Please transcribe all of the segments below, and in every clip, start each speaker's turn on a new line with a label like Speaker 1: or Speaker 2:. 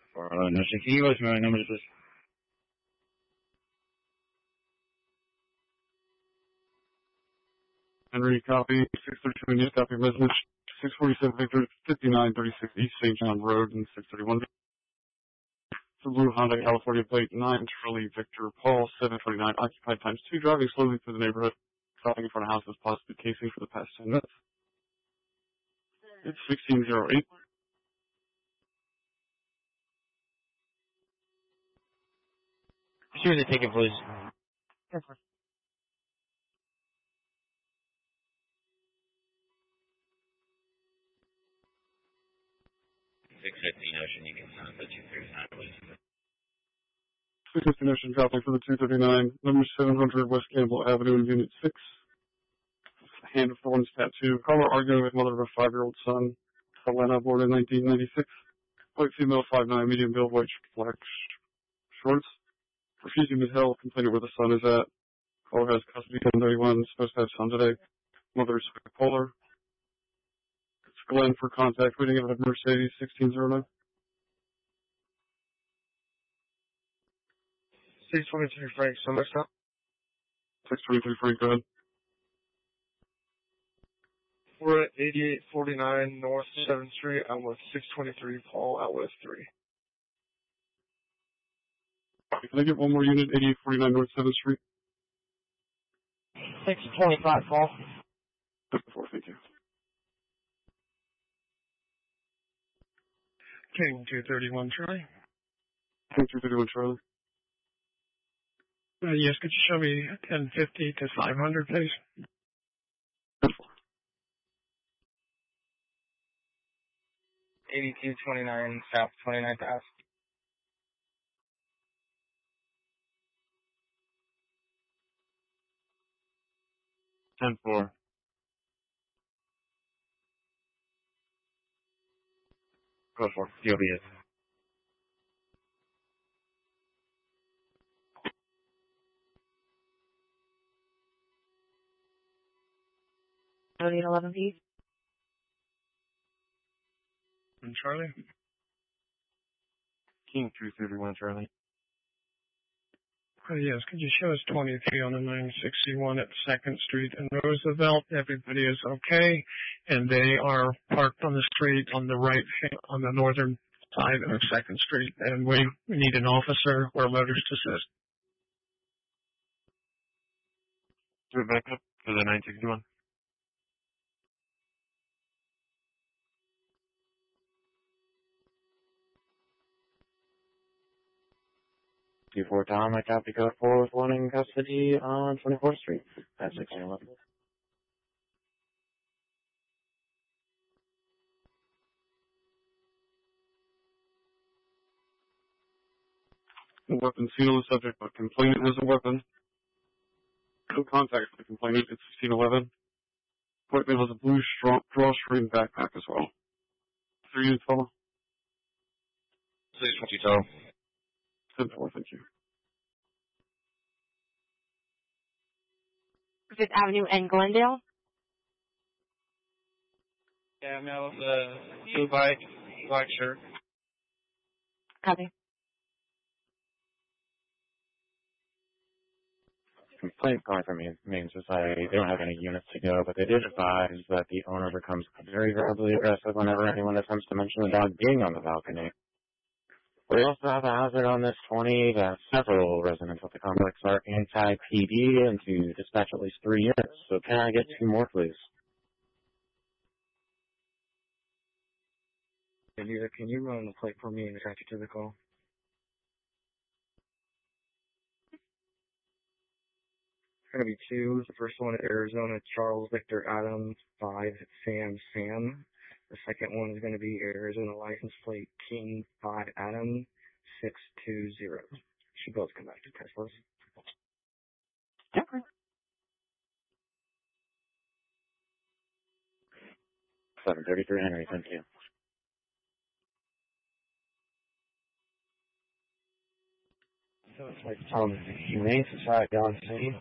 Speaker 1: For no Shiki, what's my number, please?
Speaker 2: Henry, copy. 632 Indian, copy message. 647 Victor, 5936 East St. John Road, and 631. The blue Honda California plate 9 Charlie Victor Paul 729 occupied times 2, driving slowly through the neighborhood, stopping in front of houses, possibly casing for the past 10 minutes. It's 1608.
Speaker 1: She was a ticket, please.
Speaker 2: Yes, sir.
Speaker 1: 615 Ocean, you can sign the 239, please.
Speaker 2: 615 Ocean, dropping for the 239, number 700 West Campbell Avenue in Unit 6. Hand of Thorns tattoo. Caller arguing with mother of a 5-year-old son. Atlanta, born in 1996. White female, 5'9", medium build, white black shorts. Refusing to tell complainant where the son is at. Caller has custody 1031, supposed to have son today. Mother is bipolar. It's Glenn for contact, waiting at Mercedes 1609.
Speaker 3: 623 Frank Somerset.
Speaker 2: 623 Frank, go ahead.
Speaker 3: We're at 8849 North 7th Street. I'm with 623 Paul out with 3.
Speaker 2: Can I get one more unit, 8849 North 7th Street?
Speaker 4: 625 Paul.
Speaker 2: 54, thank you.
Speaker 3: King 231 Charlie.
Speaker 2: King 231 Charlie.
Speaker 3: Yes, could you show me 1050 to 500, please?
Speaker 4: 8229 South 29th Ave.
Speaker 1: 10-4. Go for it. You'll be it.
Speaker 5: I need 11 piece.
Speaker 3: And Charlie?
Speaker 1: King 231 Charlie.
Speaker 3: Yes, could you show us 23 on the 961 at 2nd Street and Roosevelt? Everybody is okay, and they are parked on the street on the right, on the northern side of 2nd Street, and we need an officer or motorist assist.
Speaker 1: Do it back up for the 961. Before Tom, I copy code 4 with one in custody on 24th Street at 1611.
Speaker 2: The weapon seen on the subject, but complainant has a weapon. No contact with the complainant. It's 1611. White man has a blue drawstring backpack as well. 3 units, fella.
Speaker 1: 620 total.
Speaker 2: 10-4, thank you.
Speaker 5: 5th Avenue and Glendale.
Speaker 4: Yeah, male with a blue bike, black shirt.
Speaker 5: Copy.
Speaker 1: Complaint calling from Humane Society. They don't have any units to go, but they did advise that the owner becomes very verbally aggressive whenever anyone attempts to mention the dog being on the balcony. We also have a hazard on this 20 that several residents of the complex are anti-PD and to dispatch at least 3 units. So can I get 2 more, please?
Speaker 4: Can you run the plate for me and attach it to the call? It's going to be 2. The first one, Arizona Charles Victor Adams 5 Sam Sam. The second one is going to be Arizona license plate King 5 Adam 620. Should both come back to Tesla's.
Speaker 5: Okay.
Speaker 1: 733 Henry, thank you.
Speaker 4: So it's like Humane Society on scene.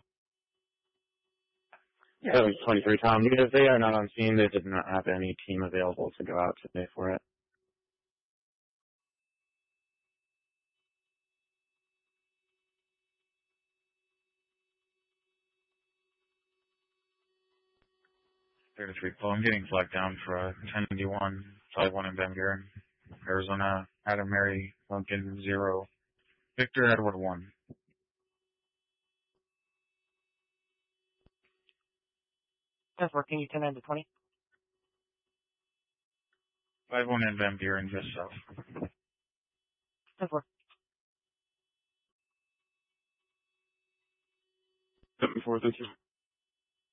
Speaker 1: Yeah, it was 23 Tom. Because they are not on scene, they did not have any team available to go out today for it. 33 Paul. I'm getting flagged down for a 1091, 51 in Van Buren, Arizona, Adam Mary, Lincoln 0, Victor Edward 1.
Speaker 5: 10-4, can you turn into 20?
Speaker 1: 51 in Van Buren, just south.
Speaker 5: 10-4.
Speaker 2: 7-4, thank you.